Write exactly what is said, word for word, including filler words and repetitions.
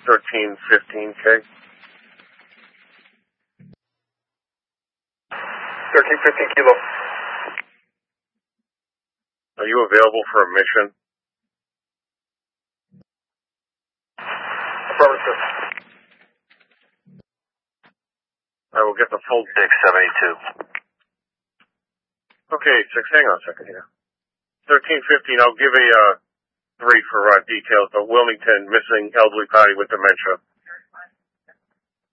thirteen fifteen K. thirteen fifteen Kilo. Are you available for a mission? Affirmative. I will get the full... six seventy-two. Okay, six, hang on a second here. thirteen fifteen, I'll give a, uh, three for, uh, details, but Wilmington, missing elderly party with dementia.